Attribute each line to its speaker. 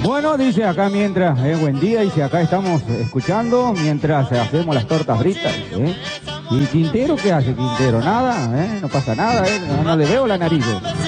Speaker 1: Bueno, dice acá mientras, buen día, dice acá estamos escuchando mientras hacemos las tortas fritas. ¿Y Quintero qué hace Quintero? Nada, no pasa nada, no le veo la nariz.